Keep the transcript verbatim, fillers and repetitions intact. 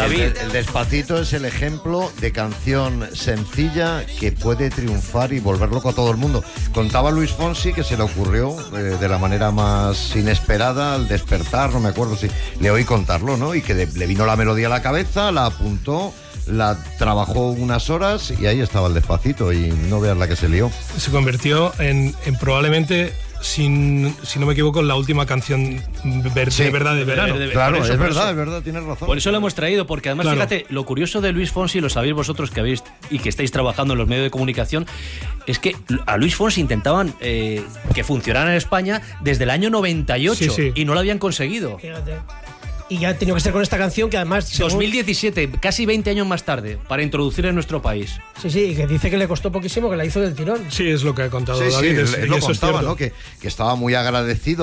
David. El, el Despacito es el ejemplo de canción sencilla que puede triunfar y volver loco a todo el mundo. Contaba Luis Fonsi que se le ocurrió eh, de la manera más inesperada al despertar, no me acuerdo si le oí contarlo, ¿no? Y que de, le vino la melodía a la cabeza, la apuntó, la trabajó unas horas y ahí estaba el Despacito, y no veas la que se lió. Se convirtió en, en probablemente, sin, si no me equivoco, la última canción ver, Sí, de verdad de verano. de- de- Claro, por eso, es por verdad, eso. es verdad, tienes razón. Por eso lo hemos traído, porque además, Claro. fíjate, lo curioso de Luis Fonsi, lo sabéis vosotros que habéis y que estáis trabajando en los medios de comunicación, es que a Luis Fonsi intentaban eh, que funcionara en España desde el año noventa y ocho Sí, sí. y no lo habían conseguido. Fíjate. Y ya ha tenido que ser con esta canción que además... según- dos mil diecisiete, casi veinte años más tarde, para introducir en nuestro país. Sí, sí, y que dice que le costó poquísimo, que la hizo del tirón. Sí, es lo que ha contado Sí, sí, David. él, es- él y lo eso es contaba, cierto. ¿no? Que, que estaba muy agradecido